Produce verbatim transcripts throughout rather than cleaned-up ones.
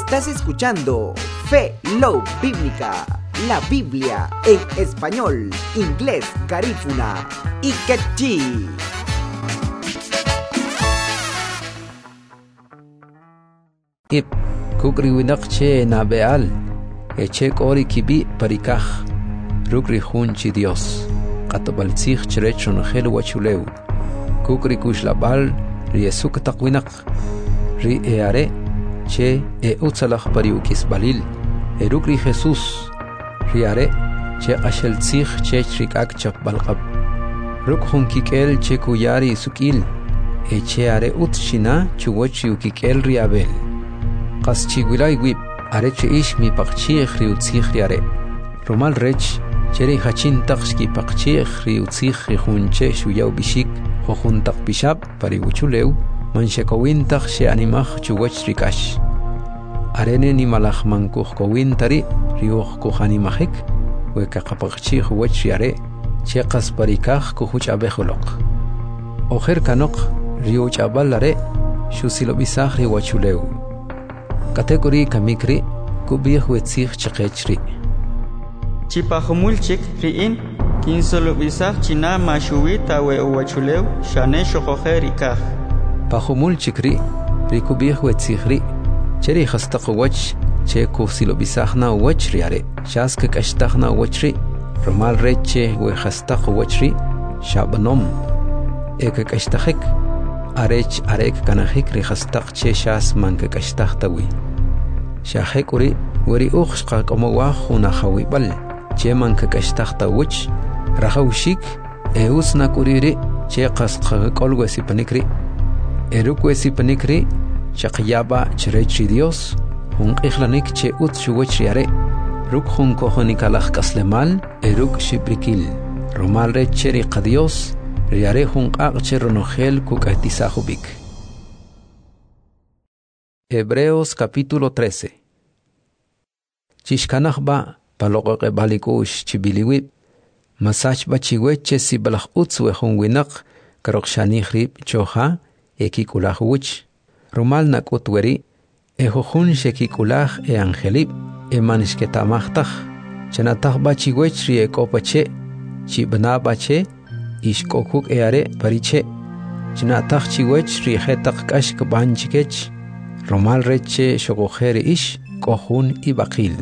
Estás escuchando Fe Love Bíblica, la Biblia en español, inglés, garífuna y quechí. Ip kukri winak che na beal eche kori kibi parikaj rukri hunchi Dios katobal tzich cherechon khel wachuleu kukri kushlabal riesuk takwinak ri eare che e utsalach pariukis balil e rukri Jesus riare che ashel tzich che trikak chap balqab ruk hun kikel che kuyari sukil eche are utshina chuwachi ukikel riabel qas chigulay wib are che ish mi paqchi khri utzich riare romal rech cheri hachin taqski paqchi khri utzich khunche shuyaw bishik khun taq bishab pari uchuleu manshekowin taq she animach chuwach rikash arene ni malach mankuh kowin tari riuh kuhanimahik we kaqapaqchi khwach riare che qas parikaj kuhuch abeholoq oher kanok riuch abalare shusilo bisach ri wachuleu kategori kamikri kubih wetzich chaqechri chipahumulchik riin kinsolo bisach china mashuwi tawe uwachuleu shane shokoherika pahumulchikri rikubih wetsichri cheri khastaqwach che kusilo bisachna wachri are shask kashtachna wachri romal reche we khastaqwachri shabnom ek kashtahik arech arek kanahik ri khastaq che shas manka kashtahtawi shahekuri wari ukhshqa komowa khuna khawibal che manka kashtahtawch rahawshik eusna kuriri che qasqa kolwesi panikri erukwesi panikri chaqyaba chrechi Dios hun ikhlanik che utshuwach yare ruk hun kohonikalach kaslemal eruk shibrikil romal recheri qadios riare hun qaqcheronogel kukatisahubik. Hebreos capítulo trece. Chishkanahba paloqoqe balikush chibiliwib masach bachiweche sibalach utzwe hun winak karokshanihrib choha ekikulahuch romal nakutweri ehohun shekikulaj e angelib e manishketamachtaj chanatah bachiwechri ekopache chibnabache ishkokuk eare pariche chinataq chiwech rijetaq kashk banchikech romal reche shogojeri ish kohun ibaqil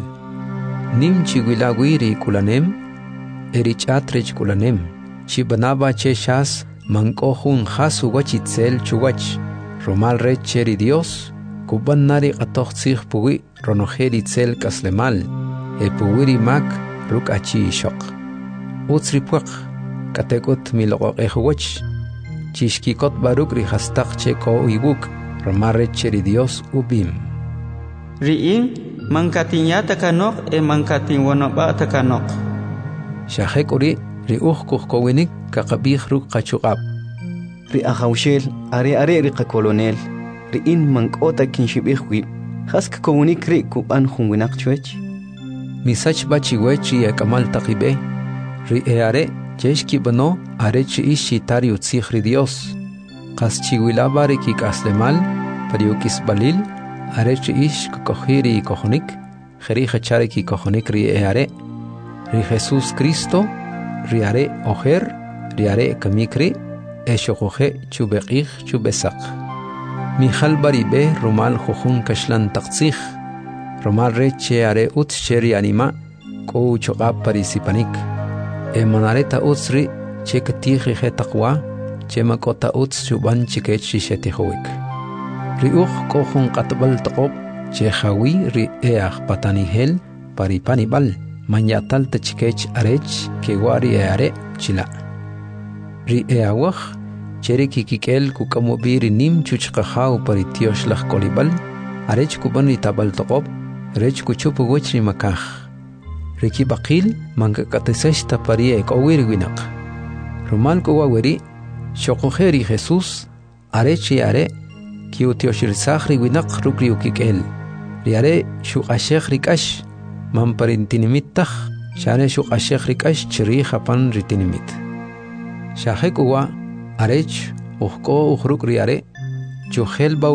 nim chiwilawiri kulanem erichatrech kulanem chibnaba che shas mankohun hasu wachitzel chuwach romal recheri Dios kubannari qatoqtzig puwi ronojeri tzel kaslemal e puwiri mak rukachi shoq utsripuq katekot miloqehuwach chishkikot baruk ri hastaq che ko ibuk romarecheri Dios ubim riin mankatinya takanok e mankatin wonoba takanok shahekuri ri ukhkuh kowinik kaqabih ruk qachuqab ri ahawshel are are ri qakolonel riin mankota kinshibih wi khask kowinik ri kuban khunwinak chwech misach bachiwechi akamal taqibe ri eare cheshki bano arechi ishi tari utsikhri Dios qaschi wilabari ki kaslemal pariukis balil arechi ish kokhiri kohonik khiri khachari ki kohonik ri eare ri Jesus Cristo ri are oher ri are kamikri eshokohe chubeqih chubesaq Mijal baribe romal khujun kashlan taqtzig romal reche are utsheri anima ko choqab parisipanik e manareta utsri chekatih he taqwa chemakota uts chuban chikech shishetihowik riuh kohun qatbal taqob chehawi ri eah patanihel paripanibal manyatal tachikech arech kewari eare chila ri eawah cheri kikikel kukamobiri nim chuchqahaw paritiosh laj kolibal arech kuban itabal taqob rech kuchupu wachri makaj riki baqil manka kateseshta parie kowir winak romal ko waweri shoqojeri Jesus arechi are kiutioshir sahri winak rukri ukikel riare shuqashekh rikash man parintinimittah shane shuqashekh rikash chiri khapan ritinimit shahekuwa arech ukhko ukhruk riare chuhel